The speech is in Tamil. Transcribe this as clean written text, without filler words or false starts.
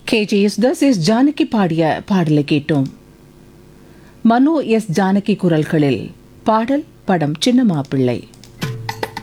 கேஜேஎஸ்தாஸ் எஸ் ஜானகி பாடிய பாடலை கேட்டோம். மனோ எஸ் ஜானகி குரல்களில் பாடல் படம் சின்ன மாப்பிள்ளை.